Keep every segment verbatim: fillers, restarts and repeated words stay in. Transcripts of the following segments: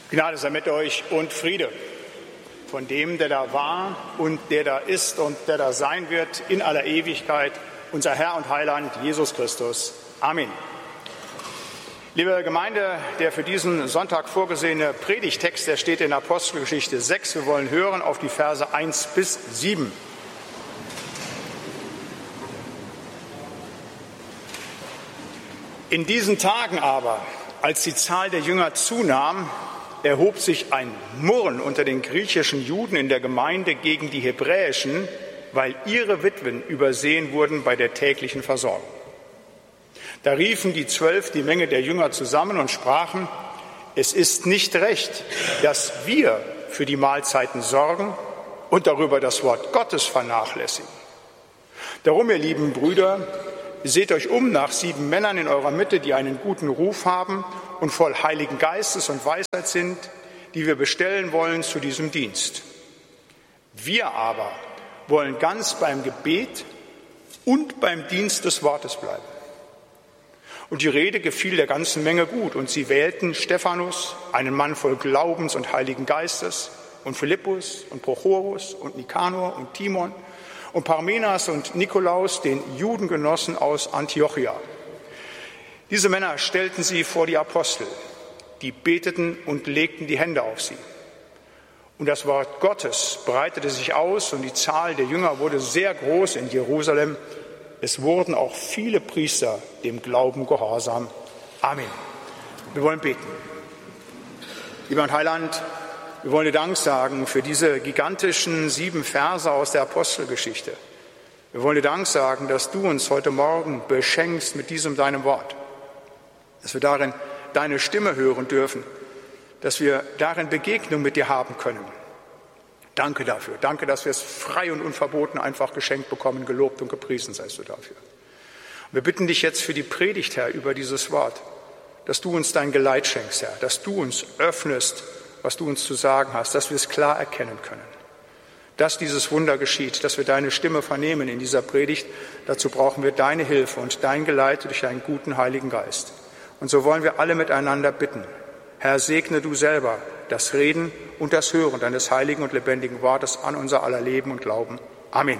Gnade sei mit euch und Friede von dem, der da war und der da ist und der da sein wird in aller Ewigkeit, unser Herr und Heiland Jesus Christus. Amen. Liebe Gemeinde, der für diesen Sonntag vorgesehene Predigttext, der steht in Apostelgeschichte sechs. Wir wollen hören auf die Verse eins bis sieben. In diesen Tagen aber, als die Zahl der Jünger zunahm, erhob sich ein Murren unter den griechischen Juden in der Gemeinde gegen die hebräischen, weil ihre Witwen übersehen wurden bei der täglichen Versorgung. Da riefen die Zwölf die Menge der Jünger zusammen und sprachen: Es ist nicht recht, dass wir für die Mahlzeiten sorgen und darüber das Wort Gottes vernachlässigen. Darum, ihr lieben Brüder, seht euch um nach sieben Männern in eurer Mitte, die einen guten Ruf haben und voll Heiligen Geistes und Weisheit sind, die wir bestellen wollen zu diesem Dienst. Wir aber wollen ganz beim Gebet und beim Dienst des Wortes bleiben. Und die Rede gefiel der ganzen Menge gut, und sie wählten Stephanus, einen Mann voll Glaubens und Heiligen Geistes, und Philippus und Prochorus und Nikanor und Timon und Parmenas und Nikolaus, den Judengenossen aus Antiochia. Diese Männer stellten sie vor die Apostel, die beteten und legten die Hände auf sie. Und das Wort Gottes breitete sich aus, und die Zahl der Jünger wurde sehr groß in Jerusalem. Es wurden auch viele Priester dem Glauben gehorsam. Amen. Wir wollen beten. Lieber und Heiland, wir wollen dir Dank sagen für diese gigantischen sieben Verse aus der Apostelgeschichte. Wir wollen dir Dank sagen, dass du uns heute Morgen beschenkst mit diesem deinem Wort, dass wir darin deine Stimme hören dürfen, dass wir darin Begegnung mit dir haben können. Danke dafür. Danke, dass wir es frei und unverboten einfach geschenkt bekommen. Gelobt und gepriesen seist du dafür. Und wir bitten dich jetzt für die Predigt, Herr, über dieses Wort, dass du uns dein Geleit schenkst, Herr, dass du uns öffnest, was du uns zu sagen hast, dass wir es klar erkennen können. Dass dieses Wunder geschieht, dass wir deine Stimme vernehmen in dieser Predigt, dazu brauchen wir deine Hilfe und dein Geleit durch deinen guten Heiligen Geist. Und so wollen wir alle miteinander bitten. Herr, segne du selber das Reden und das Hören deines heiligen und lebendigen Wortes an unser aller Leben und Glauben. Amen.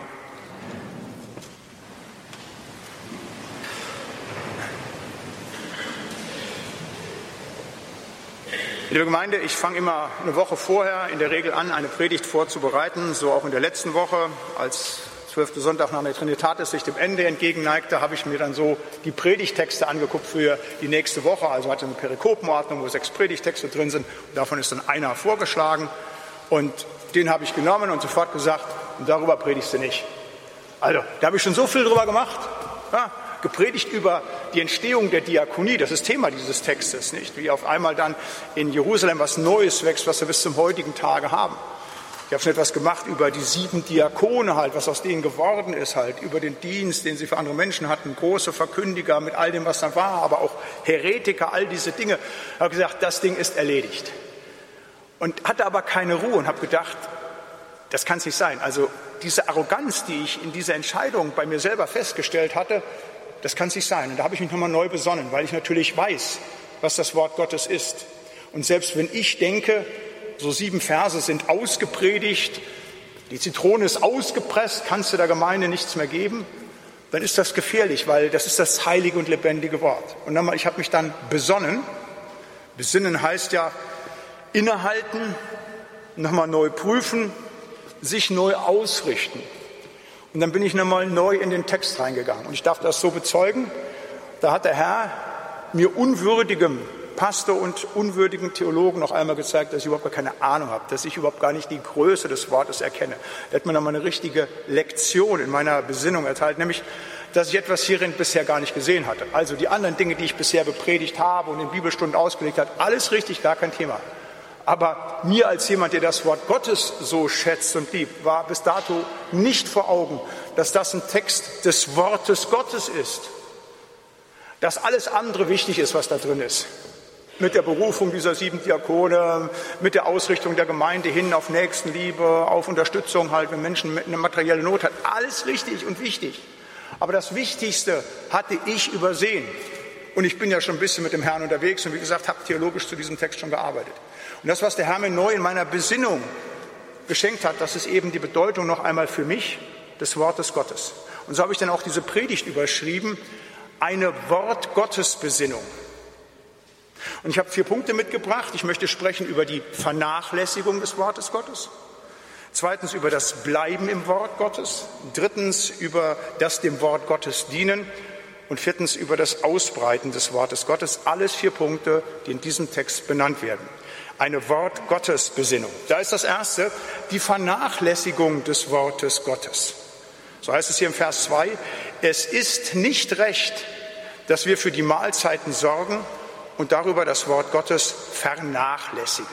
Liebe Gemeinde, ich fange immer eine Woche vorher in der Regel an, eine Predigt vorzubereiten. So auch in der letzten Woche, als zwölfte Sonntag nach der Trinitatis sich dem Ende entgegenneigte, habe ich mir dann so die Predigttexte angeguckt für die nächste Woche. Also hatte eine Perikopenordnung, wo sechs Predigttexte drin sind. Und davon ist dann einer vorgeschlagen. Und den habe ich genommen und sofort gesagt, darüber predigst du nicht. Also, da habe ich schon so viel drüber gemacht. Ja, gepredigt über die Entstehung der Diakonie, das ist Thema dieses Textes, nicht? Wie auf einmal dann in Jerusalem was Neues wächst, was wir bis zum heutigen Tage haben. Ich habe schon etwas gemacht über die sieben Diakone halt, was aus denen geworden ist halt, über den Dienst, den sie für andere Menschen hatten, große Verkündiger mit all dem, was da war, aber auch Heretiker, all diese Dinge. Ich habe gesagt, das Ding ist erledigt. Und hatte aber keine Ruhe und habe gedacht, das kann es nicht sein. Also diese Arroganz, die ich in dieser Entscheidung bei mir selber festgestellt hatte, das kann es nicht sein. Und da habe ich mich nochmal neu besonnen, weil ich natürlich weiß, was das Wort Gottes ist. Und selbst wenn ich denke, so sieben Verse sind ausgepredigt, die Zitrone ist ausgepresst, kannst du der Gemeinde nichts mehr geben, dann ist das gefährlich, weil das ist das heilige und lebendige Wort. Und nochmal, ich habe mich dann besonnen. Besinnen heißt ja innehalten, nochmal neu prüfen, sich neu ausrichten. Und dann bin ich nochmal neu in den Text reingegangen. Und ich darf das so bezeugen, da hat der Herr mir unwürdigem Pastor und unwürdigen Theologen noch einmal gezeigt, dass ich überhaupt gar keine Ahnung habe, dass ich überhaupt gar nicht die Größe des Wortes erkenne. Er hat mir nochmal eine richtige Lektion in meiner Besinnung erteilt, nämlich, dass ich etwas hierin bisher gar nicht gesehen hatte. Also die anderen Dinge, die ich bisher bepredigt habe und in Bibelstunden ausgelegt habe, alles richtig, gar kein Thema. Aber mir als jemand, der das Wort Gottes so schätzt und liebt, war bis dato nicht vor Augen, dass das ein Text des Wortes Gottes ist. Dass alles andere wichtig ist, was da drin ist. Mit der Berufung dieser sieben Diakone, mit der Ausrichtung der Gemeinde hin auf Nächstenliebe, auf Unterstützung halt, wenn Menschen eine materielle Not haben. Alles richtig und wichtig. Aber das Wichtigste hatte ich übersehen. Und ich bin ja schon ein bisschen mit dem Herrn unterwegs und wie gesagt, habe theologisch zu diesem Text schon gearbeitet. Und das, was der Herr mir neu in meiner Besinnung geschenkt hat, das ist eben die Bedeutung noch einmal für mich des Wortes Gottes. Und so habe ich dann auch diese Predigt überschrieben, eine Wort-Gottes-Besinnung. Und ich habe vier Punkte mitgebracht. Ich möchte sprechen über die Vernachlässigung des Wortes Gottes. Zweitens über das Bleiben im Wort Gottes. Drittens über das dem Wort Gottes dienen. Und viertens über das Ausbreiten des Wortes Gottes. Alles vier Punkte, die in diesem Text benannt werden. Eine Wort-Gottes-Besinnung. Da ist das erste, die Vernachlässigung des Wortes Gottes. So heißt es hier im Vers zwei, es ist nicht recht, dass wir für die Mahlzeiten sorgen und darüber das Wort Gottes vernachlässigen.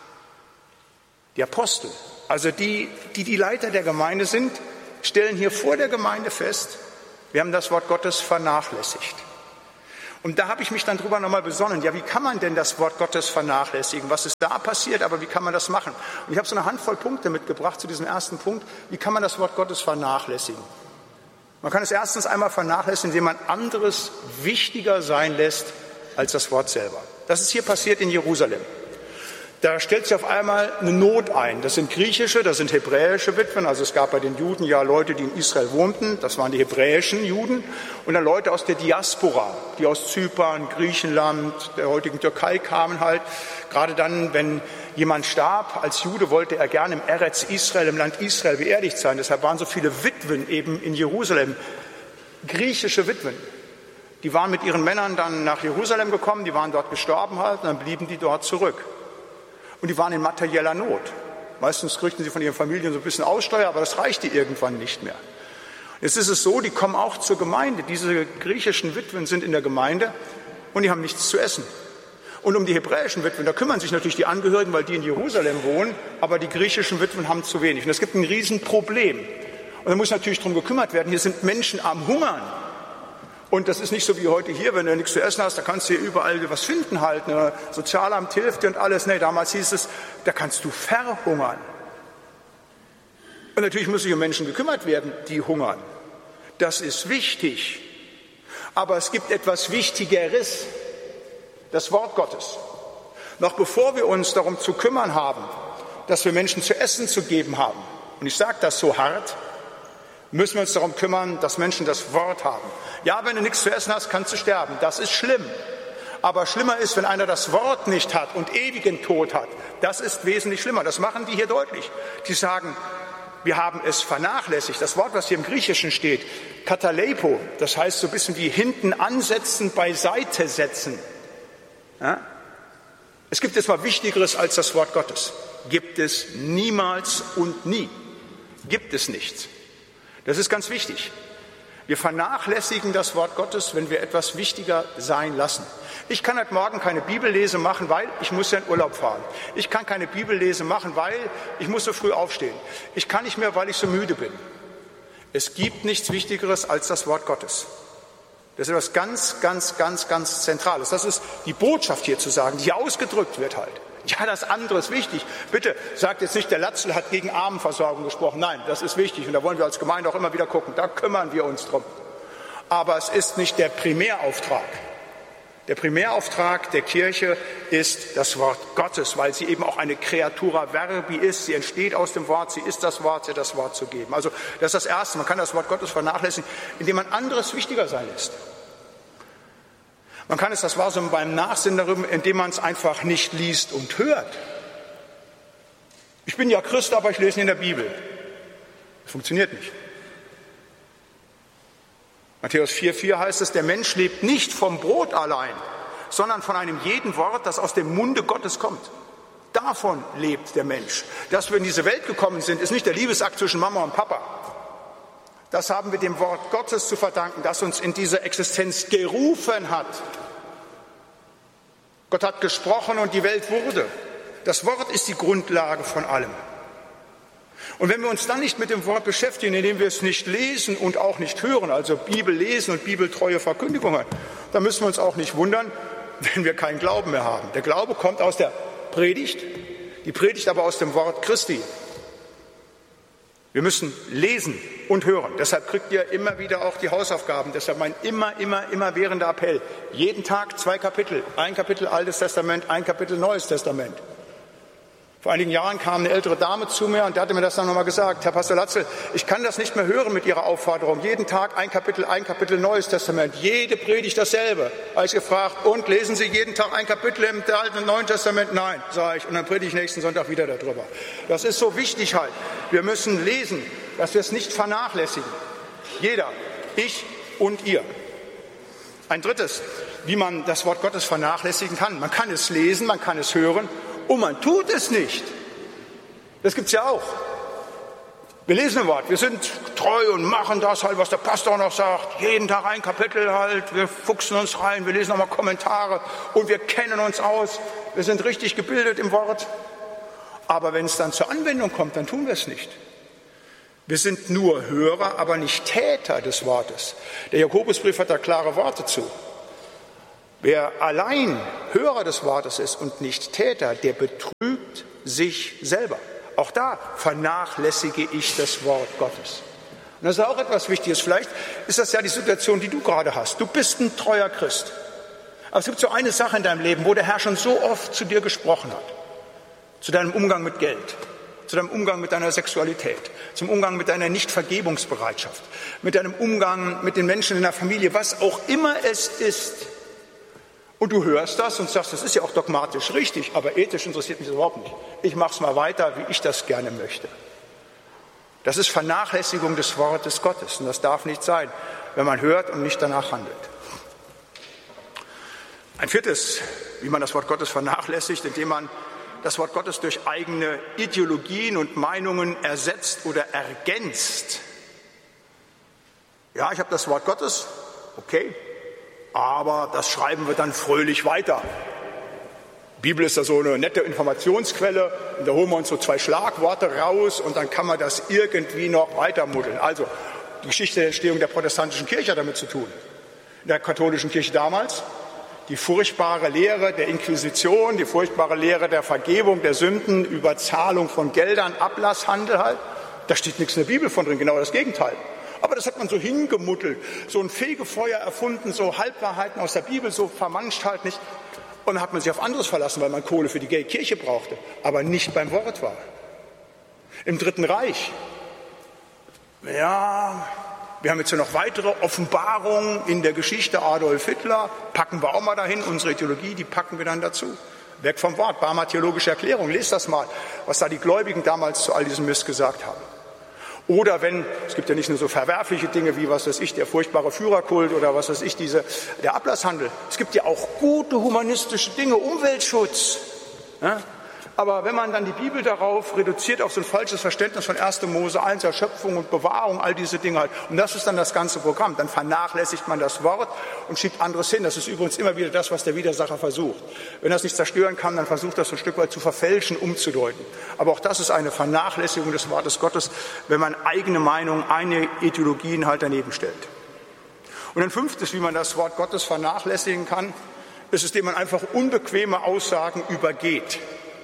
Die Apostel, also die, die die Leiter der Gemeinde sind, stellen hier vor der Gemeinde fest, wir haben das Wort Gottes vernachlässigt. Und da habe ich mich dann drüber nochmal besonnen, ja, wie kann man denn das Wort Gottes vernachlässigen? Was ist da passiert, aber wie kann man das machen? Und ich habe so eine Handvoll Punkte mitgebracht zu diesem ersten Punkt, wie kann man das Wort Gottes vernachlässigen? Man kann es erstens einmal vernachlässigen, indem man anderes wichtiger sein lässt als das Wort selber. Das ist hier passiert in Jerusalem. Da stellt sich auf einmal eine Not ein. Das sind griechische, das sind hebräische Witwen. Also es gab bei den Juden ja Leute, die in Israel wohnten. Das waren die hebräischen Juden. Und dann Leute aus der Diaspora, die aus Zypern, Griechenland, der heutigen Türkei kamen halt. Gerade dann, wenn jemand starb, als Jude wollte er gerne im Eretz Israel, im Land Israel beerdigt sein. Deshalb waren so viele Witwen eben in Jerusalem. Griechische Witwen. Die waren mit ihren Männern dann nach Jerusalem gekommen, die waren dort gestorben halt, und dann blieben die dort zurück. Und die waren in materieller Not. Meistens kriegten sie von ihren Familien so ein bisschen Aussteuer, aber das reichte irgendwann nicht mehr. Jetzt ist es so, die kommen auch zur Gemeinde. Diese griechischen Witwen sind in der Gemeinde und die haben nichts zu essen. Und um die hebräischen Witwen, da kümmern sich natürlich die Angehörigen, weil die in Jerusalem wohnen, aber die griechischen Witwen haben zu wenig. Und es gibt ein Riesenproblem. Und da muss natürlich darum gekümmert werden. Hier sind Menschen am Hungern. Und das ist nicht so wie heute hier, wenn du nichts zu essen hast, da kannst du hier überall was finden halt. Ne? Sozialamt hilft dir und alles. Nee, damals hieß es, da kannst du verhungern. Und natürlich muss sich um Menschen gekümmert werden, die hungern. Das ist wichtig. Aber es gibt etwas Wichtigeres, das Wort Gottes. Noch bevor wir uns darum zu kümmern haben, dass wir Menschen zu essen zu geben haben, und ich sage das so hart, müssen wir uns darum kümmern, dass Menschen das Wort haben. Ja, wenn du nichts zu essen hast, kannst du sterben. Das ist schlimm. Aber schlimmer ist, wenn einer das Wort nicht hat und ewigen Tod hat. Das ist wesentlich schlimmer. Das machen die hier deutlich. Die sagen, wir haben es vernachlässigt. Das Wort, was hier im Griechischen steht, kataleipo, das heißt so ein bisschen wie hinten ansetzen, beiseite setzen. Ja? Es gibt etwas Wichtigeres als das Wort Gottes. Gibt es niemals und nie. Gibt es nichts. Das ist ganz wichtig. Wir vernachlässigen das Wort Gottes, wenn wir etwas wichtiger sein lassen. Ich kann heute Morgen keine Bibellese machen, weil ich muss ja in Urlaub fahren. Ich kann keine Bibellese machen, weil ich muss so früh aufstehen. Ich kann nicht mehr, weil ich so müde bin. Es gibt nichts Wichtigeres als das Wort Gottes. Das ist etwas ganz, ganz, ganz, ganz Zentrales. Das ist die Botschaft hier zu sagen, die hier ausgedrückt wird halt. Ja, das andere ist wichtig. Bitte, sagt jetzt nicht, der Latzl hat gegen Armenversorgung gesprochen. Nein, das ist wichtig und da wollen wir als Gemeinde auch immer wieder gucken. Da kümmern wir uns drum. Aber es ist nicht der Primärauftrag. Der Primärauftrag der Kirche ist das Wort Gottes, weil sie eben auch eine Creatura verbi ist. Sie entsteht aus dem Wort, sie ist das Wort, sie hat das Wort zu geben. Also das ist das Erste. Man kann das Wort Gottes vernachlässigen, indem man anderes wichtiger sein lässt. Man kann es, das war so beim Nachsinnen darüber, indem man es einfach nicht liest und hört. Ich bin ja Christ, aber ich lese nicht in der Bibel. Das funktioniert nicht. Matthäus vier vier heißt es, der Mensch lebt nicht vom Brot allein, sondern von einem jeden Wort, das aus dem Munde Gottes kommt. Davon lebt der Mensch. Dass wir in diese Welt gekommen sind, ist nicht der Liebesakt zwischen Mama und Papa. Das haben wir dem Wort Gottes zu verdanken, das uns in diese Existenz gerufen hat. Gott hat gesprochen und die Welt wurde. Das Wort ist die Grundlage von allem. Und wenn wir uns dann nicht mit dem Wort beschäftigen, indem wir es nicht lesen und auch nicht hören, also Bibel lesen und bibeltreue Verkündigungen, dann müssen wir uns auch nicht wundern, wenn wir keinen Glauben mehr haben. Der Glaube kommt aus der Predigt, die Predigt aber aus dem Wort Christi. Wir müssen lesen und hören. Deshalb kriegt ihr immer wieder auch die Hausaufgaben. Deshalb mein immer, immer, immer währender Appell. Jeden Tag zwei Kapitel. Ein Kapitel Altes Testament, ein Kapitel Neues Testament. Vor einigen Jahren kam eine ältere Dame zu mir und der hatte mir das dann nochmal gesagt. Herr Pastor Latzel, ich kann das nicht mehr hören mit Ihrer Aufforderung. Jeden Tag ein Kapitel, ein Kapitel Neues Testament. Jede Predigt dasselbe. Als gefragt, und lesen Sie jeden Tag ein Kapitel im Alten und Neuen Testament? Nein, sage ich. Und dann predige ich nächsten Sonntag wieder darüber. Das ist so wichtig halt. Wir müssen lesen, dass wir es nicht vernachlässigen. Jeder, ich und ihr. Ein drittes, wie man das Wort Gottes vernachlässigen kann. Man kann es lesen, man kann es hören. Und man tut es nicht. Das gibt es ja auch. Wir lesen ein Wort, wir sind treu und machen das halt, was der Pastor noch sagt. Jeden Tag ein Kapitel halt, wir fuchsen uns rein, wir lesen nochmal Kommentare und wir kennen uns aus. Wir sind richtig gebildet im Wort. Aber wenn es dann zur Anwendung kommt, dann tun wir es nicht. Wir sind nur Hörer, aber nicht Täter des Wortes. Der Jakobusbrief hat da klare Worte zu. Wer allein Hörer des Wortes ist und nicht Täter, der betrügt sich selber. Auch da vernachlässige ich das Wort Gottes. Und das ist auch etwas Wichtiges. Vielleicht ist das ja die Situation, die du gerade hast. Du bist ein treuer Christ. Aber es gibt so eine Sache in deinem Leben, wo der Herr schon so oft zu dir gesprochen hat. Zu deinem Umgang mit Geld, zu deinem Umgang mit deiner Sexualität, zum Umgang mit deiner Nichtvergebungsbereitschaft, mit deinem Umgang mit den Menschen in der Familie, was auch immer es ist. Und du hörst das und sagst, das ist ja auch dogmatisch richtig, aber ethisch interessiert mich das überhaupt nicht. Ich mache es mal weiter, wie ich das gerne möchte. Das ist Vernachlässigung des Wortes Gottes und das darf nicht sein, wenn man hört und nicht danach handelt. Ein viertes, wie man das Wort Gottes vernachlässigt, indem man das Wort Gottes durch eigene Ideologien und Meinungen ersetzt oder ergänzt. Ja, ich habe das Wort Gottes, okay. Aber das schreiben wir dann fröhlich weiter. Die Bibel ist ja so eine nette Informationsquelle und da holen wir uns so zwei Schlagworte raus und dann kann man das irgendwie noch weitermuddeln. Also die Geschichte der Entstehung der protestantischen Kirche hat damit zu tun. In der katholischen Kirche damals die furchtbare Lehre der Inquisition, die furchtbare Lehre der Vergebung der Sünden, Überzahlung von Geldern, Ablasshandel halt. Da steht nichts in der Bibel von drin, genau das Gegenteil. Aber das hat man so hingemuddelt, so ein Fegefeuer erfunden, so Halbwahrheiten aus der Bibel, so vermanscht halt nicht. Und dann hat man sich auf anderes verlassen, weil man Kohle für die Kirche brauchte, aber nicht beim Wort war. Im Dritten Reich, ja, wir haben jetzt ja noch weitere Offenbarungen in der Geschichte Adolf Hitler, packen wir auch mal dahin, unsere Ideologie, die packen wir dann dazu. Weg vom Wort, Barmer Theologische Erklärung, lest das mal, was da die Gläubigen damals zu all diesem Mist gesagt haben. Oder wenn, es gibt ja nicht nur so verwerfliche Dinge wie, was weiß ich, der furchtbare Führerkult oder was weiß ich, diese, der Ablasshandel. Es gibt ja auch gute humanistische Dinge, Umweltschutz. Ja? Aber wenn man dann die Bibel darauf reduziert, auf so ein falsches Verständnis von erster Mose eins, Erschöpfung und Bewahrung, all diese Dinge halt, und das ist dann das ganze Programm, dann vernachlässigt man das Wort und schiebt anderes hin. Das ist übrigens immer wieder das, was der Widersacher versucht. Wenn er es nicht zerstören kann, dann versucht er es ein Stück weit zu verfälschen, umzudeuten. Aber auch das ist eine Vernachlässigung des Wortes Gottes, wenn man eigene Meinungen, eigene Ideologien halt daneben stellt. Und ein fünftes, wie man das Wort Gottes vernachlässigen kann, ist es, indem man einfach unbequeme Aussagen übergeht.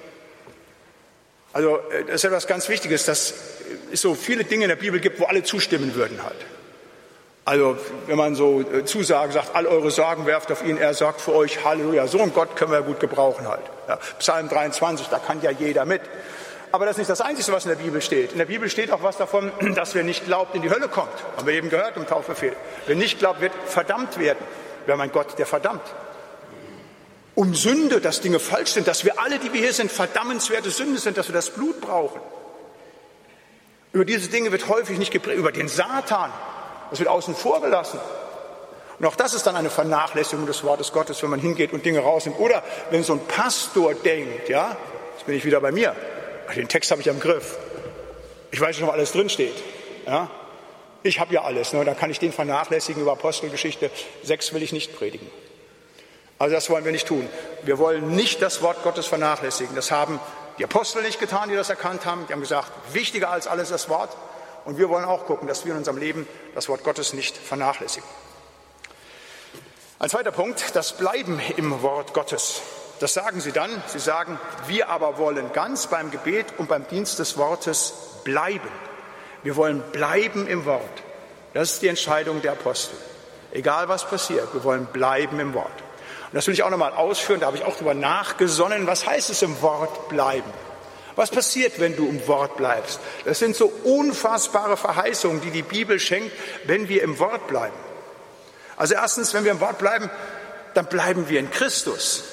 Also das ist etwas ganz Wichtiges, dass es so viele Dinge in der Bibel gibt, wo alle zustimmen würden halt. Also wenn man so Zusagen sagt, all eure Sorgen werft auf ihn, er sorgt für euch, Halleluja, so einen Gott können wir gut gebrauchen halt. Ja, Psalm dreiundzwanzig, da kann ja jeder mit. Aber das ist nicht das Einzige, was in der Bibel steht. In der Bibel steht auch was davon, dass wer nicht glaubt, in die Hölle kommt. Haben wir eben gehört im Taufbefehl. Wer nicht glaubt, wird verdammt werden. Wir haben einen Gott, der verdammt. Um Sünde, dass Dinge falsch sind, dass wir alle, die wir hier sind, verdammenswerte Sünde sind, dass wir das Blut brauchen. Über diese Dinge wird häufig nicht gepredigt, über den Satan, das wird außen vor gelassen. Und auch das ist dann eine Vernachlässigung des Wortes Gottes, wenn man hingeht und Dinge rausnimmt. Oder wenn so ein Pastor denkt, ja, jetzt bin ich wieder bei mir, den Text habe ich am Griff, ich weiß schon, was alles drinsteht, ja, ich habe ja alles, ne, dann kann ich den vernachlässigen. Über Apostelgeschichte sechs will ich nicht predigen. Also das wollen wir nicht tun. Wir wollen nicht das Wort Gottes vernachlässigen. Das haben die Apostel nicht getan, die das erkannt haben. Die haben gesagt, wichtiger als alles das Wort. Und wir wollen auch gucken, dass wir in unserem Leben das Wort Gottes nicht vernachlässigen. Ein zweiter Punkt, das Bleiben im Wort Gottes. Das sagen sie dann. Sie sagen, wir aber wollen ganz beim Gebet und beim Dienst des Wortes bleiben. Wir wollen bleiben im Wort. Das ist die Entscheidung der Apostel. Egal was passiert, wir wollen bleiben im Wort. Und das will ich auch nochmal ausführen, da habe ich auch darüber nachgesonnen, was heißt es im Wort bleiben? Was passiert, wenn du im Wort bleibst? Das sind so unfassbare Verheißungen, die die Bibel schenkt, wenn wir im Wort bleiben. Also erstens, wenn wir im Wort bleiben, dann bleiben wir in Christus.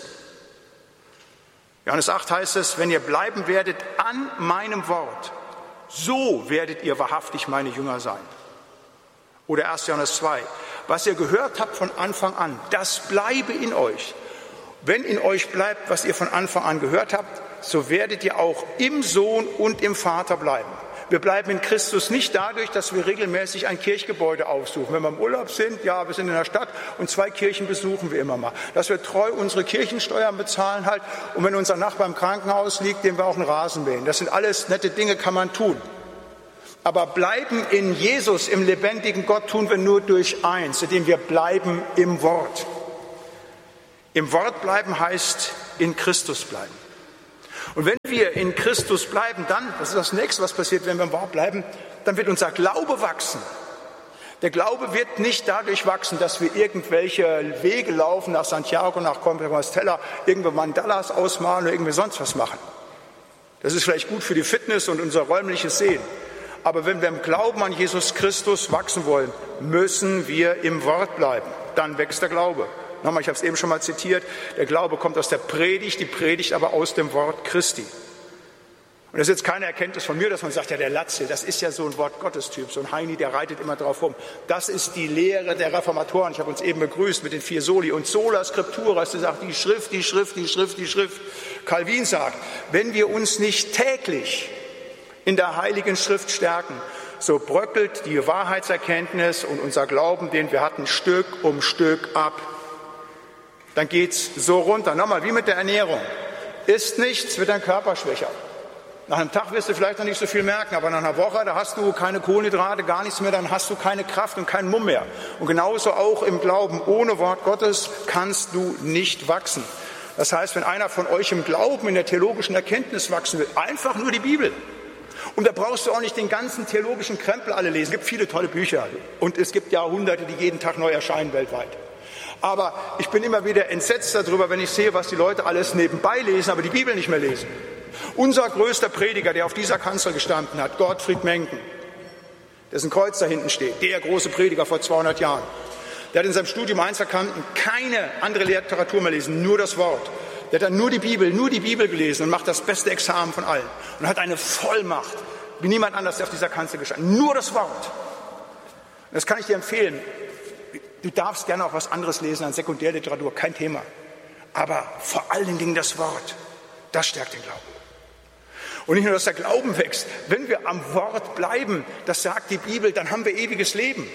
Johannes acht heißt es, wenn ihr bleiben werdet an meinem Wort, so werdet ihr wahrhaftig meine Jünger sein. Oder erster Johannes zwei, was ihr gehört habt von Anfang an, das bleibe in euch. Wenn in euch bleibt, was ihr von Anfang an gehört habt, so werdet ihr auch im Sohn und im Vater bleiben. Wir bleiben in Christus nicht dadurch, dass wir regelmäßig ein Kirchgebäude aufsuchen. Wenn wir im Urlaub sind, ja, wir sind in der Stadt und zwei Kirchen besuchen wir immer mal. Dass wir treu unsere Kirchensteuern bezahlen halt und wenn unser Nachbar im Krankenhaus liegt, dem wir auch einen Rasen mähen. Das sind alles nette Dinge, kann man tun. Aber bleiben in Jesus, im lebendigen Gott, tun wir nur durch eins, indem wir bleiben im Wort. Im Wort bleiben heißt in Christus bleiben. Und wenn wir in Christus bleiben, dann, das ist das Nächste, was passiert, wenn wir im Wort bleiben, dann wird unser Glaube wachsen. Der Glaube wird nicht dadurch wachsen, dass wir irgendwelche Wege laufen nach Santiago, nach Compostela, irgendwo Mandalas ausmalen oder irgendwie sonst was machen. Das ist vielleicht gut für die Fitness und unser räumliches Sehen. Aber wenn wir im Glauben an Jesus Christus wachsen wollen, müssen wir im Wort bleiben. Dann wächst der Glaube. Nochmal, ich habe es eben schon mal zitiert, der Glaube kommt aus der Predigt, die Predigt aber aus dem Wort Christi. Und das ist jetzt keine Erkenntnis von mir, dass man sagt, ja, der Latze, das ist ja so ein Wort-Gottes-Typ, so ein Heini, der reitet immer drauf rum. Das ist die Lehre der Reformatoren. Ich habe uns eben begrüßt mit den vier Soli und Sola Scriptura, die sagt, die Schrift, die Schrift, die Schrift, die Schrift. Calvin sagt, wenn wir uns nicht täglich in der Heiligen Schrift stärken, so bröckelt die Wahrheitserkenntnis und unser Glauben, den wir hatten, Stück um Stück ab. Dann geht's so runter. Nochmal, wie mit der Ernährung. Isst nichts, wird dein Körper schwächer. Nach einem Tag wirst du vielleicht noch nicht so viel merken, aber nach einer Woche, da hast du keine Kohlenhydrate, gar nichts mehr, dann hast du keine Kraft und keinen Mumm mehr. Und genauso auch im Glauben. Ohne Wort Gottes kannst du nicht wachsen. Das heißt, wenn einer von euch im Glauben, in der theologischen Erkenntnis wachsen will, einfach nur die Bibel. Und da brauchst du auch nicht den ganzen theologischen Krempel alle lesen. Es gibt viele tolle Bücher und es gibt Jahrhunderte, die jeden Tag neu erscheinen weltweit. Aber ich bin immer wieder entsetzt darüber, wenn ich sehe, was die Leute alles nebenbei lesen, aber die Bibel nicht mehr lesen. Unser größter Prediger, der auf dieser Kanzel gestanden hat, Gottfried Mencken, dessen Kreuz da hinten steht, der große Prediger vor zweihundert Jahren, der hat in seinem Studium eins erkannt, keine andere Literatur mehr lesen, nur das Wort. Der hat dann nur die Bibel, nur die Bibel gelesen und macht das beste Examen von allen. Und hat eine Vollmacht, wie niemand anders, der auf dieser Kanzel gestanden. Nur das Wort. Und das kann ich dir empfehlen. Du darfst gerne auch was anderes lesen an Sekundärliteratur, kein Thema. Aber vor allen Dingen das Wort, das stärkt den Glauben. Und nicht nur, dass der Glauben wächst. Wenn wir am Wort bleiben, das sagt die Bibel, dann haben wir ewiges Leben.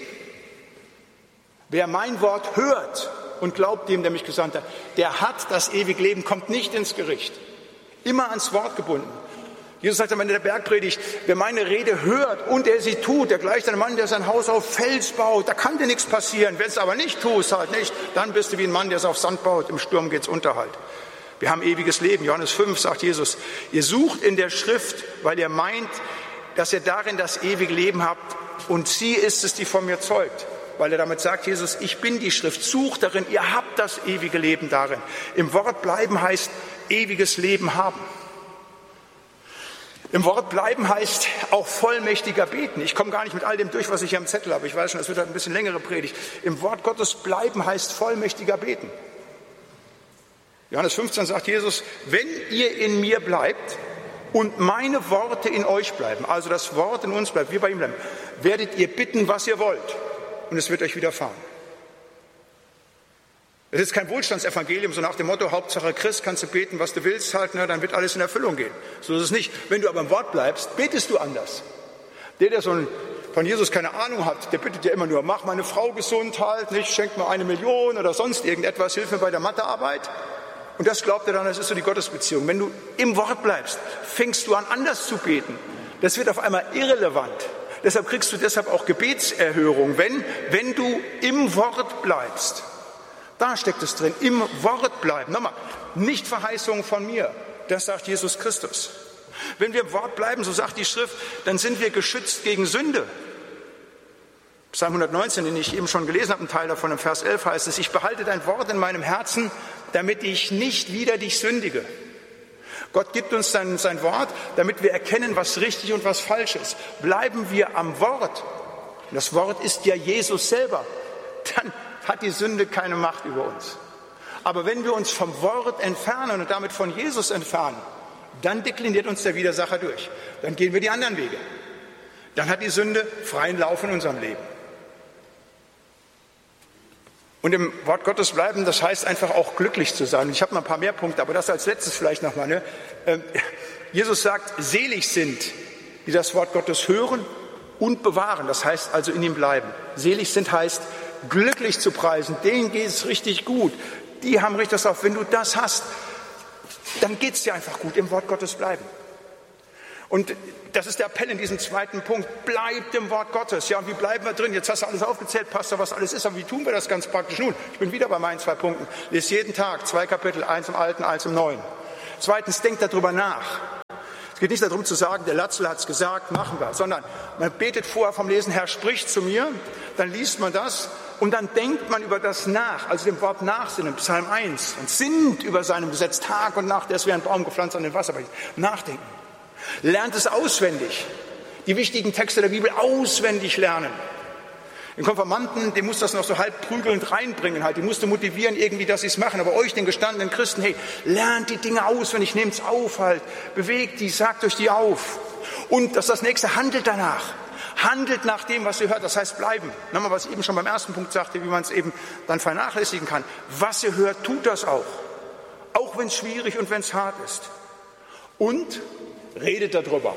Wer mein Wort hört und glaubt dem, der mich gesandt hat, der hat das ewige Leben, kommt nicht ins Gericht. Immer ans Wort gebunden. Jesus sagt am Ende der Bergpredigt, wer meine Rede hört und er sie tut, der gleicht einem Mann, der sein Haus auf Fels baut. Da kann dir nichts passieren. Wenn es aber nicht tust, halt nicht, dann bist du wie ein Mann, der es auf Sand baut. Im Sturm geht's unter halt. Wir haben ewiges Leben. Johannes fünf sagt Jesus, ihr sucht in der Schrift, weil ihr meint, dass ihr darin das ewige Leben habt und sie ist es, die von mir zeugt. Weil er damit sagt, Jesus, ich bin die Schrift, sucht darin, ihr habt das ewige Leben darin. Im Wort bleiben heißt ewiges Leben haben. Im Wort bleiben heißt auch vollmächtiger beten. Ich komme gar nicht mit all dem durch, was ich hier am Zettel habe. Ich weiß schon, das wird halt ein bisschen längere Predigt. Im Wort Gottes bleiben heißt vollmächtiger beten. Johannes fünfzehn sagt Jesus, wenn ihr in mir bleibt und meine Worte in euch bleiben, also das Wort in uns bleibt, wir bei ihm bleiben, werdet ihr bitten, was ihr wollt. Und es wird euch widerfahren. Es ist kein Wohlstandsevangelium, so nach dem Motto, Hauptsache Christ, kannst du beten, was du willst, halt, na, dann wird alles in Erfüllung gehen. So ist es nicht. Wenn du aber im Wort bleibst, betest du anders. Der, der so ein, von Jesus keine Ahnung hat, der bittet ja immer nur, mach meine Frau gesund halt, nicht, schenk mir eine Million oder sonst irgendetwas, hilf mir bei der Mathearbeit. Und das glaubt er dann, das ist so die Gottesbeziehung. Wenn du im Wort bleibst, fängst du an, anders zu beten. Das wird auf einmal irrelevant. Deshalb kriegst du deshalb auch Gebetserhörung, wenn, wenn du im Wort bleibst. Da steckt es drin, im Wort bleiben. Nochmal, nicht Verheißungen von mir, das sagt Jesus Christus. Wenn wir im Wort bleiben, so sagt die Schrift, dann sind wir geschützt gegen Sünde. Psalm hundertneunzehn, den ich eben schon gelesen habe, ein Teil davon, im Vers elf heißt es, ich behalte dein Wort in meinem Herzen, damit ich nicht wieder dich sündige. Gott gibt uns dann sein Wort, damit wir erkennen, was richtig und was falsch ist. Bleiben wir am Wort, das Wort ist ja Jesus selber, dann hat die Sünde keine Macht über uns. Aber wenn wir uns vom Wort entfernen und damit von Jesus entfernen, dann dekliniert uns der Widersacher durch. Dann gehen wir die anderen Wege. Dann hat die Sünde freien Lauf in unserem Leben. Und im Wort Gottes bleiben, das heißt einfach auch glücklich zu sein. Ich habe noch ein paar mehr Punkte, aber das als letztes vielleicht nochmal. Ne? Jesus sagt, selig sind, die das Wort Gottes hören und bewahren. Das heißt also in ihm bleiben. Selig sind heißt, glücklich zu preisen. Denen geht es richtig gut. Die haben richtig das auf. Wenn du das hast, dann geht es dir einfach gut. Im Wort Gottes bleiben. Und das ist der Appell in diesem zweiten Punkt. Bleibt im Wort Gottes. Ja, und wie bleiben wir drin? Jetzt hast du alles aufgezählt, Pastor, was alles ist. Aber wie tun wir das ganz praktisch? Nun, ich bin wieder bei meinen zwei Punkten. Lies jeden Tag zwei Kapitel, eins im Alten, eins im Neuen. Zweitens, denkt darüber nach. Es geht nicht darum zu sagen, der Latzel hat es gesagt, machen wir. Sondern man betet vorher vom Lesen, Herr, sprich zu mir. Dann liest man das und dann denkt man über das nach. Also dem Wort nachsinnen, Psalm eins. Und sinnt über seinem Gesetz Tag und Nacht. Der ist wie ein Baum gepflanzt an den Wasserbach. Nachdenken. Lernt es auswendig. Die wichtigen Texte der Bibel auswendig lernen. Den Konfirmanden, dem muss das noch so halb prügelnd reinbringen halt. Die musste motivieren irgendwie, dass sie es machen. Aber euch, den gestandenen Christen, hey, lernt die Dinge auswendig, nehmt es auf halt. Bewegt die, sagt euch die auf. Und das ist das nächste, handelt danach. Handelt nach dem, was ihr hört. Das heißt bleiben. Nochmal, was ich eben schon beim ersten Punkt sagte, wie man es eben dann vernachlässigen kann. Was ihr hört, tut das auch. Auch wenn es schwierig und wenn es hart ist. Und redet darüber.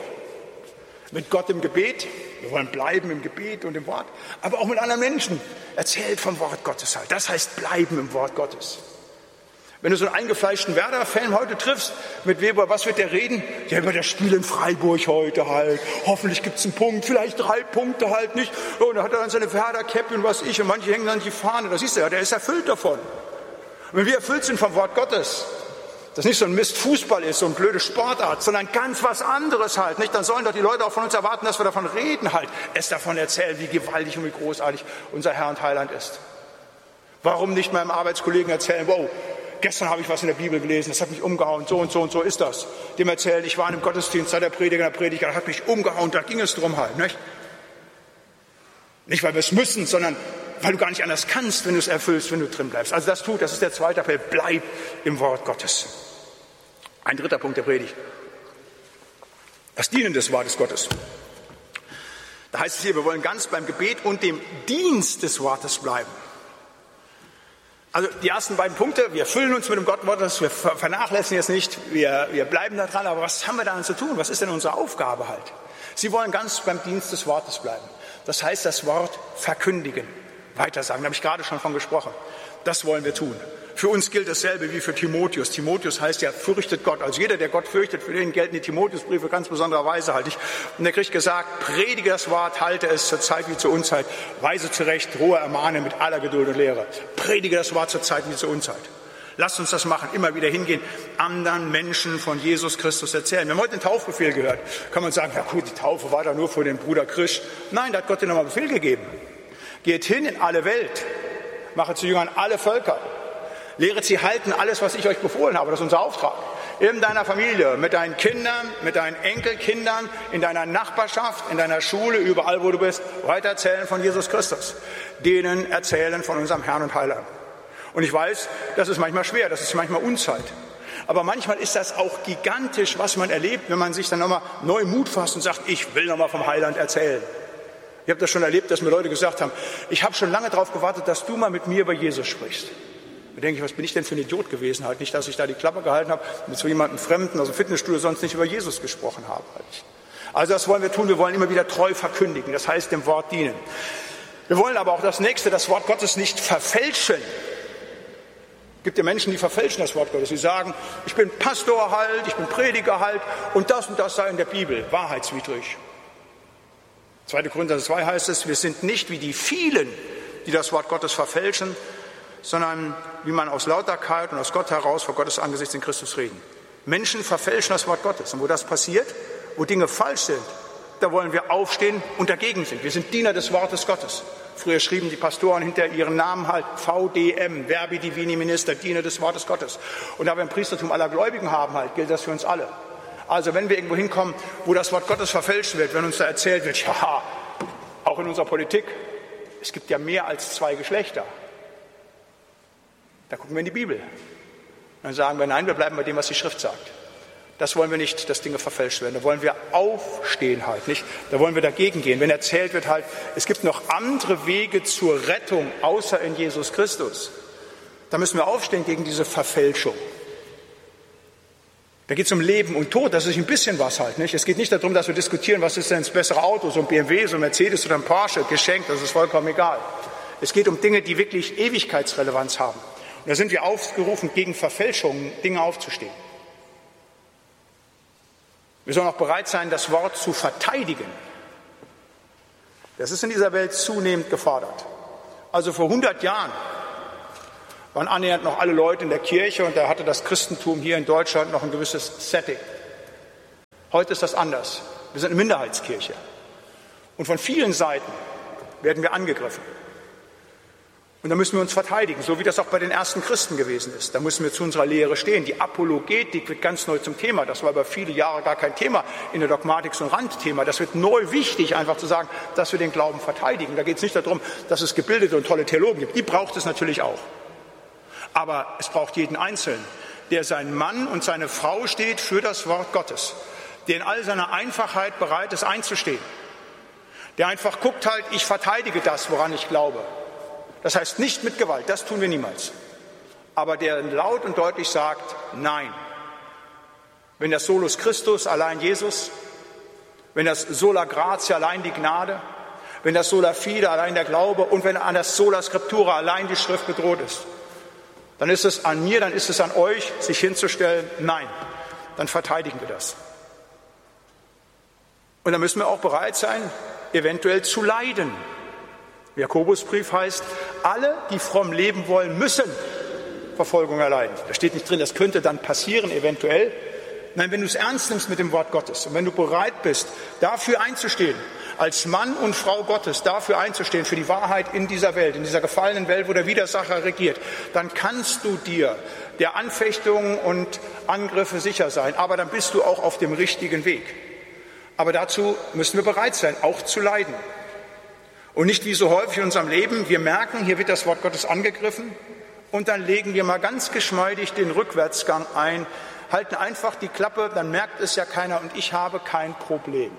Mit Gott im Gebet. Wir wollen bleiben im Gebet und im Wort. Aber auch mit anderen Menschen. Erzählt vom Wort Gottes halt. Das heißt bleiben im Wort Gottes. Wenn du so einen eingefleischten Werder-Fan heute triffst, mit Weber, was wird der reden? Ja, über das Spiel in Freiburg heute halt. Hoffentlich gibt es einen Punkt, vielleicht drei Punkte halt nicht. Und dann hat er dann seine Werder-Cappy und was ich. Und manche hängen dann die Fahne. Das siehst du ja, der ist erfüllt davon. Und wenn wir erfüllt sind vom Wort Gottes, das nicht so ein Mist Fußball ist, so eine blöde Sportart, sondern ganz was anderes halt, nicht? Dann sollen doch die Leute auch von uns erwarten, dass wir davon reden halt, es davon erzählen, wie gewaltig und wie großartig unser Herr und Heiland ist. Warum nicht meinem Arbeitskollegen erzählen, wow, gestern habe ich was in der Bibel gelesen, das hat mich umgehauen, so und so und so ist das. Dem erzählen, ich war in einem Gottesdienst, da der Prediger, der Prediger hat mich umgehauen, da ging es drum halt, nicht? Nicht, weil wir es müssen, sondern weil du gar nicht anders kannst, wenn du es erfüllst, wenn du drin bleibst. Also das tut, das ist der zweite Appell, bleib im Wort Gottes. Ein dritter Punkt der Predigt. Das Dienen des Wortes Gottes. Da heißt es hier, wir wollen ganz beim Gebet und dem Dienst des Wortes bleiben. Also die ersten beiden Punkte, wir füllen uns mit dem Gott Wortes, wir vernachlässigen es nicht, wir, wir bleiben da dran, aber was haben wir daran zu tun? Was ist denn unsere Aufgabe halt? Sie wollen ganz beim Dienst des Wortes bleiben. Das heißt, das Wort verkündigen, weitersagen, da habe ich gerade schon von gesprochen. Das wollen wir tun. Für uns gilt dasselbe wie für Timotheus. Timotheus heißt ja, fürchtet Gott. Also jeder, der Gott fürchtet, für den gelten die Timotheusbriefe ganz besonderer Weise halt. Und er kriegt gesagt, predige das Wort, halte es zur Zeit wie zur Unzeit, weise zurecht, drohe, ermahne mit aller Geduld und Lehre. Predige das Wort zur Zeit wie zur Unzeit. Lasst uns das machen, immer wieder hingehen, anderen Menschen von Jesus Christus erzählen. Wir haben heute den Taufbefehl gehört. Kann man sagen, ja gut, die Taufe war da nur für den Bruder Christ. Nein, da hat Gott dir nochmal Befehl gegeben. Geht hin in alle Welt, mache zu Jüngern alle Völker. Lehret sie halten alles, was ich euch befohlen habe. Das ist unser Auftrag. In deiner Familie, mit deinen Kindern, mit deinen Enkelkindern, in deiner Nachbarschaft, in deiner Schule, überall, wo du bist. Weiter erzählen von Jesus Christus. Denen erzählen von unserem Herrn und Heiland. Und ich weiß, das ist manchmal schwer, das ist manchmal Unzeit. Aber manchmal ist das auch gigantisch, was man erlebt, wenn man sich dann nochmal neu Mut fasst und sagt, ich will nochmal vom Heiland erzählen. Ich habe das schon erlebt, dass mir Leute gesagt haben, ich habe schon lange darauf gewartet, dass du mal mit mir über Jesus sprichst. Da denke ich, was bin ich denn für ein Idiot gewesen? Halt nicht, dass ich da die Klappe gehalten habe, mit so jemandem Fremden aus dem Fitnessstudio sonst nicht über Jesus gesprochen habe. Also das wollen wir tun, wir wollen immer wieder treu verkündigen, das heißt dem Wort dienen. Wir wollen aber auch das Nächste, das Wort Gottes nicht verfälschen. Es gibt ja Menschen, die verfälschen das Wort Gottes. Sie sagen, ich bin Pastor halt, ich bin Prediger halt und das und das sei in der Bibel wahrheitswidrig. zweiter Korinther zwei heißt es, wir sind nicht wie die vielen, die das Wort Gottes verfälschen, sondern wie man aus Lauterkeit und aus Gott heraus vor Gottes Angesicht in Christus reden. Menschen verfälschen das Wort Gottes. Und wo das passiert, wo Dinge falsch sind, da wollen wir aufstehen und dagegen sind. Wir sind Diener des Wortes Gottes. Früher schrieben die Pastoren hinter ihren Namen halt V D M, Verbi Divini Minister, Diener des Wortes Gottes. Und da wir ein Priestertum aller Gläubigen haben, halt, gilt das für uns alle. Also wenn wir irgendwo hinkommen, wo das Wort Gottes verfälscht wird, wenn uns da erzählt wird, ja, auch in unserer Politik, es gibt ja mehr als zwei Geschlechter. Da gucken wir in die Bibel. Dann sagen wir, nein, wir bleiben bei dem, was die Schrift sagt. Das wollen wir nicht, dass Dinge verfälscht werden. Da wollen wir aufstehen halt, nicht? Da wollen wir dagegen gehen. Wenn erzählt wird halt, es gibt noch andere Wege zur Rettung, außer in Jesus Christus. Da müssen wir aufstehen gegen diese Verfälschung. Da geht es um Leben und Tod, das ist ein bisschen was halt, nicht? Es geht nicht darum, dass wir diskutieren, was ist denn das bessere Auto, so ein B M W, so ein Mercedes oder ein Porsche, geschenkt, das ist vollkommen egal. Es geht um Dinge, die wirklich Ewigkeitsrelevanz haben. Und da sind wir aufgerufen, gegen Verfälschungen Dinge aufzustehen. Wir sollen auch bereit sein, das Wort zu verteidigen. Das ist in dieser Welt zunehmend gefordert. Also vor hundert Jahren waren annähernd noch alle Leute in der Kirche und da hatte das Christentum hier in Deutschland noch ein gewisses Setting. Heute ist das anders. Wir sind eine Minderheitskirche. Und von vielen Seiten werden wir angegriffen. Und da müssen wir uns verteidigen, so wie das auch bei den ersten Christen gewesen ist. Da müssen wir zu unserer Lehre stehen. Die Apologetik wird ganz neu zum Thema. Das war über viele Jahre gar kein Thema in der Dogmatik, so ein Randthema. Das wird neu wichtig, einfach zu sagen, dass wir den Glauben verteidigen. Da geht es nicht darum, dass es gebildete und tolle Theologen gibt. Die braucht es natürlich auch. Aber es braucht jeden Einzelnen, der sein Mann und seine Frau steht für das Wort Gottes, der in all seiner Einfachheit bereit ist einzustehen, der einfach guckt halt, ich verteidige das, woran ich glaube. Das heißt nicht mit Gewalt, das tun wir niemals. Aber der laut und deutlich sagt, nein. Wenn das Solus Christus, allein Jesus, wenn das Sola Gratia, allein die Gnade, wenn das Sola Fide, allein der Glaube und wenn an das Sola Scriptura, allein die Schrift bedroht ist, dann ist es an mir, dann ist es an euch, sich hinzustellen, nein, dann verteidigen wir das. Und dann müssen wir auch bereit sein, eventuell zu leiden. Im Jakobusbrief heißt, alle, die fromm leben wollen, müssen Verfolgung erleiden. Da steht nicht drin, das könnte dann passieren, eventuell. Nein, wenn du es ernst nimmst mit dem Wort Gottes und wenn du bereit bist, dafür einzustehen, als Mann und Frau Gottes dafür einzustehen, für die Wahrheit in dieser Welt, in dieser gefallenen Welt, wo der Widersacher regiert, dann kannst du dir der Anfechtungen und Angriffe sicher sein, aber dann bist du auch auf dem richtigen Weg. Aber dazu müssen wir bereit sein, auch zu leiden. Und nicht wie so häufig in unserem Leben, wir merken, hier wird das Wort Gottes angegriffen und dann legen wir mal ganz geschmeidig den Rückwärtsgang ein, halten einfach die Klappe, dann merkt es ja keiner und ich habe kein Problem.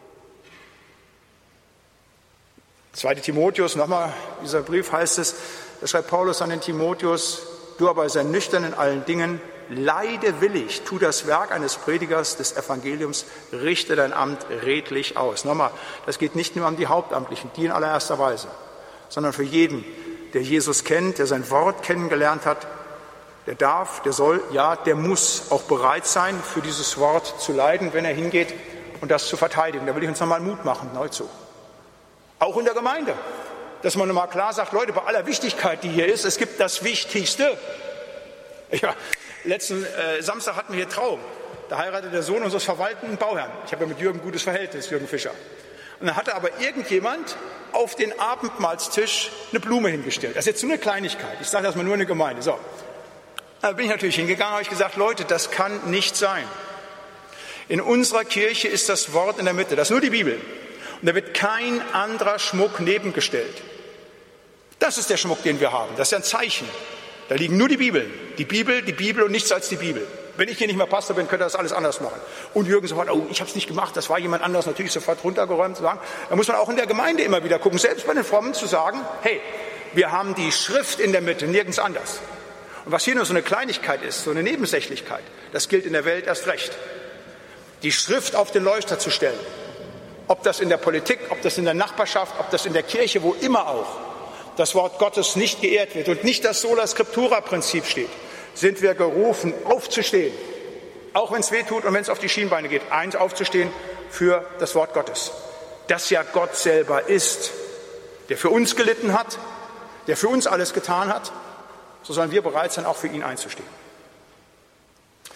zweiter Timotheus, nochmal, dieser Brief heißt es, da schreibt Paulus an den Timotheus, du aber sei nüchtern in allen Dingen, leide willig, tu das Werk eines Predigers des Evangeliums, richte dein Amt redlich aus. Nochmal, das geht nicht nur an die Hauptamtlichen, die in allererster Weise, sondern für jeden, der Jesus kennt, der sein Wort kennengelernt hat, der darf, der soll, ja, der muss auch bereit sein, für dieses Wort zu leiden, wenn er hingeht und das zu verteidigen. Da will ich uns nochmal Mut machen, neu zu. Auch in der Gemeinde, dass man nochmal klar sagt, Leute, bei aller Wichtigkeit, die hier ist, es gibt das Wichtigste. Ja, letzten äh, Samstag hatten wir hier Trauung. Da heiratet der Sohn unseres verwaltenden Bauherrn. Ich habe ja mit Jürgen ein gutes Verhältnis, Jürgen Fischer. Und dann hatte aber irgendjemand auf den Abendmahlstisch eine Blume hingestellt. Das ist jetzt nur eine Kleinigkeit. Ich sage das mal nur in der Gemeinde. So. Da bin ich natürlich hingegangen, habe ich gesagt, Leute, das kann nicht sein. In unserer Kirche ist das Wort in der Mitte. Das ist nur die Bibel. Und da wird kein anderer Schmuck nebengestellt. Das ist der Schmuck, den wir haben. Das ist ein Zeichen. Da liegen nur die Bibeln. Die Bibel, die Bibel und nichts als die Bibel. Wenn ich hier nicht mehr Pastor bin, könnte das alles anders machen. Und Jürgen sofort, oh, ich habe es nicht gemacht, das war jemand anderes, natürlich sofort runtergeräumt zu sagen. Da muss man auch in der Gemeinde immer wieder gucken, selbst bei den Frommen zu sagen, hey, wir haben die Schrift in der Mitte, nirgends anders. Und was hier nur so eine Kleinigkeit ist, so eine Nebensächlichkeit, das gilt in der Welt erst recht. Die Schrift auf den Leuchter zu stellen. Ob das in der Politik, ob das in der Nachbarschaft, ob das in der Kirche, wo immer auch das Wort Gottes nicht geehrt wird und nicht das Sola Scriptura-Prinzip steht, sind wir gerufen, aufzustehen. Auch wenn es weh tut und wenn es auf die Schienbeine geht, eins aufzustehen für das Wort Gottes. Das ja Gott selber ist, der für uns gelitten hat, der für uns alles getan hat, so sollen wir bereit sein, auch für ihn einzustehen.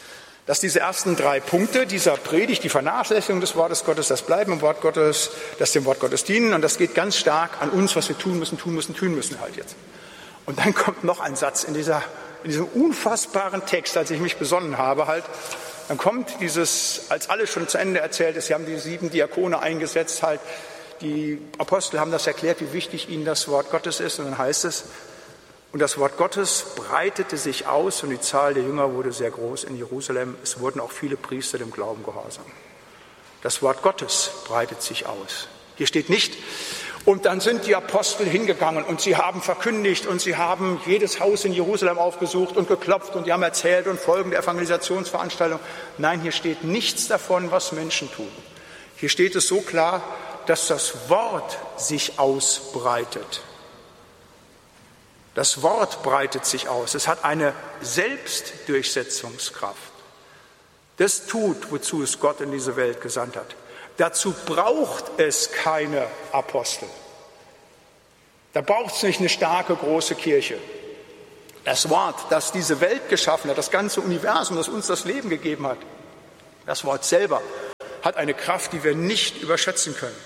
dass diese ersten drei Punkte dieser Predigt, die Vernachlässigung des Wortes Gottes, das Bleiben im Wort Gottes, das dem Wort Gottes dienen, und das geht ganz stark an uns, was wir tun müssen, tun müssen, tun müssen halt jetzt. Und dann kommt noch ein Satz in, dieser, in diesem unfassbaren Text, als ich mich besonnen habe halt, dann kommt dieses, als alles schon zu Ende erzählt ist, sie haben die sieben Diakone eingesetzt halt, die Apostel haben das erklärt, wie wichtig ihnen das Wort Gottes ist, und dann heißt es, und das Wort Gottes breitete sich aus und die Zahl der Jünger wurde sehr groß in Jerusalem. Es wurden auch viele Priester dem Glauben gehorsam. Das Wort Gottes breitet sich aus. Hier steht nicht, und dann sind die Apostel hingegangen und sie haben verkündigt und sie haben jedes Haus in Jerusalem aufgesucht und geklopft und die haben erzählt und folgende Evangelisationsveranstaltungen. Nein, hier steht nichts davon, was Menschen tun. Hier steht es so klar, dass das Wort sich ausbreitet. Das Wort breitet sich aus. Es hat eine Selbstdurchsetzungskraft. Das tut, wozu es Gott in diese Welt gesandt hat. Dazu braucht es keine Apostel. Da braucht es nicht eine starke, große Kirche. Das Wort, das diese Welt geschaffen hat, das ganze Universum, das uns das Leben gegeben hat, das Wort selber hat eine Kraft, die wir nicht überschätzen können.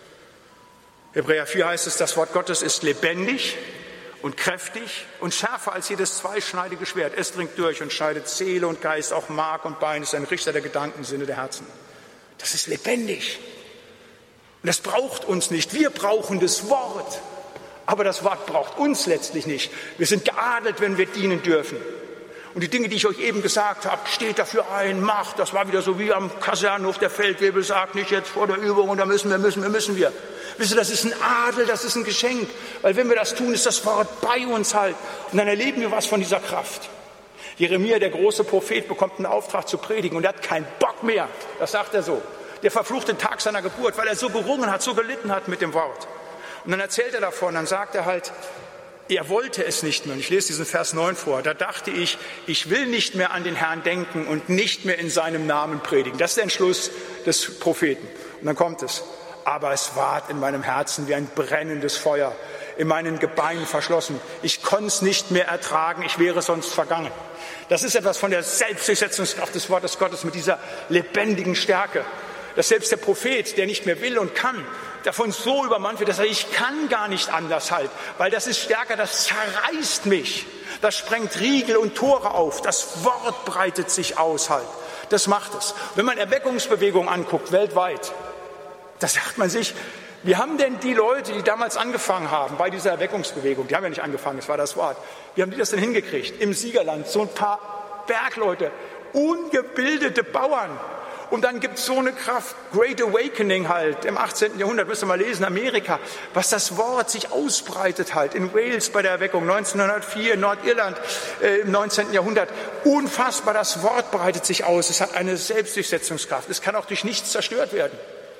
Hebräer vier heißt es, das Wort Gottes ist lebendig und kräftig und schärfer als jedes zweischneidige Schwert. Es dringt durch und scheidet Seele und Geist, auch Mark und Bein, ist ein Richter der Gedanken, Sinne der Herzen. Das ist lebendig. Und das braucht uns nicht. Wir brauchen das Wort. Aber das Wort braucht uns letztlich nicht. Wir sind geadelt, wenn wir dienen dürfen. Und die Dinge, die ich euch eben gesagt habe, steht dafür ein, macht. Das war wieder so wie am Kasernenhof, der Feldwebel sagt, nicht jetzt vor der Übung und da müssen wir, müssen wir, müssen wir. Wisst ihr, das ist ein Adel, das ist ein Geschenk. Weil wenn wir das tun, ist das Wort bei uns halt. Und dann erleben wir was von dieser Kraft. Jeremia, der große Prophet, bekommt einen Auftrag zu predigen und er hat keinen Bock mehr. Das sagt er so. Der verflucht den Tag seiner Geburt, weil er so gerungen hat, so gelitten hat mit dem Wort. Und dann erzählt er davon, dann sagt er halt, er wollte es nicht mehr. Und ich lese diesen Vers neun vor. Da dachte ich, ich will nicht mehr an den Herrn denken und nicht mehr in seinem Namen predigen. Das ist der Entschluss des Propheten. Und dann kommt es. Aber es ward in meinem Herzen wie ein brennendes Feuer, in meinen Gebeinen verschlossen. Ich konnte es nicht mehr ertragen, ich wäre sonst vergangen. Das ist etwas von der Selbstdurchsetzungskraft des Wortes Gottes mit dieser lebendigen Stärke. Dass selbst der Prophet, der nicht mehr will und kann, davon so übermannt wird, dass er, ich kann gar nicht anders halt, weil das ist stärker, das zerreißt mich. Das sprengt Riegel und Tore auf. Das Wort breitet sich aus halt. Das macht es. Wenn man Erweckungsbewegungen anguckt, weltweit, da sagt man sich, wie haben denn die Leute, die damals angefangen haben bei dieser Erweckungsbewegung, die haben ja nicht angefangen, das war das Wort, wie haben die das denn hingekriegt? Im Siegerland, so ein paar Bergleute, ungebildete Bauern. Und dann gibt es so eine Kraft, Great Awakening halt, im achtzehnten Jahrhundert, müsst ihr mal lesen, Amerika, was das Wort sich ausbreitet halt, in Wales bei der Erweckung, neunzehnhundertvier, in Nordirland äh, im neunzehnten Jahrhundert. Unfassbar, das Wort breitet sich aus, es hat eine Selbstdurchsetzungskraft, es kann auch durch nichts zerstört werden.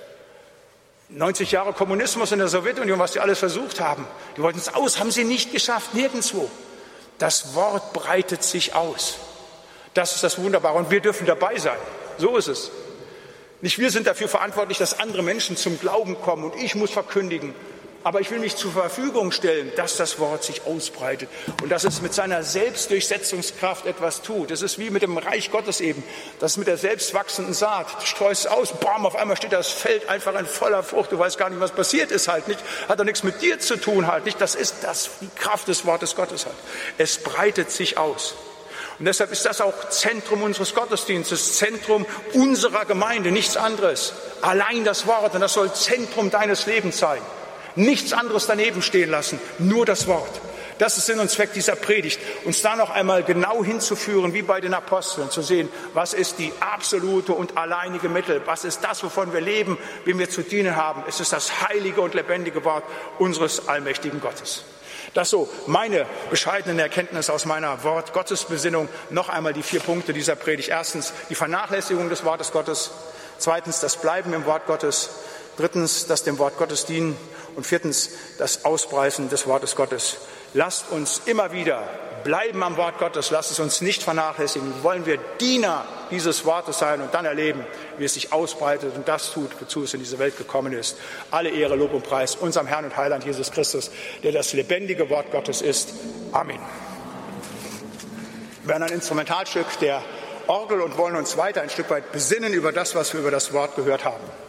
neunzig Jahre Kommunismus in der Sowjetunion, was die alles versucht haben, die wollten es aus, haben sie nicht geschafft, nirgendwo. Das Wort breitet sich aus. Das ist das Wunderbare und wir dürfen dabei sein. So ist es. Nicht wir sind dafür verantwortlich, dass andere Menschen zum Glauben kommen und ich muss verkündigen. Aber ich will mich zur Verfügung stellen, dass das Wort sich ausbreitet und dass es mit seiner Selbstdurchsetzungskraft etwas tut. Es ist wie mit dem Reich Gottes eben, das ist mit der selbstwachsenden Saat. Du streust aus, bam, auf einmal steht das Feld einfach in voller Frucht. Du weißt gar nicht, was passiert ist halt nicht. Hat doch nichts mit dir zu tun halt nicht. Das ist das, die Kraft des Wortes Gottes halt. Es breitet sich aus. Und deshalb ist das auch Zentrum unseres Gottesdienstes, Zentrum unserer Gemeinde, nichts anderes. Allein das Wort, und das soll Zentrum deines Lebens sein. Nichts anderes daneben stehen lassen, nur das Wort. Das ist Sinn und Zweck dieser Predigt, uns da noch einmal genau hinzuführen, wie bei den Aposteln, zu sehen, was ist die absolute und alleinige Mittel, was ist das, wovon wir leben, wem wir zu dienen haben. Es ist das heilige und lebendige Wort unseres allmächtigen Gottes. Das so meine bescheidenen Erkenntnisse aus meiner Wort-Gottes-Besinnung. Noch einmal die vier Punkte dieser Predigt. Erstens die Vernachlässigung des Wortes Gottes. Zweitens das Bleiben im Wort Gottes. Drittens das dem Wort Gottes dienen. Und viertens das Ausbreiten des Wortes Gottes. Lasst uns immer wieder bleiben am Wort Gottes. Lasst es uns nicht vernachlässigen. Wollen wir Diener dieses Wortes sein und dann erleben, wie es sich ausbreitet und das tut, wozu es in diese Welt gekommen ist. Alle Ehre, Lob und Preis unserem Herrn und Heiland Jesus Christus, der das lebendige Wort Gottes ist. Amen. Wir werden ein Instrumentalstück der Orgel und wollen uns weiter ein Stück weit besinnen über das, was wir über das Wort gehört haben.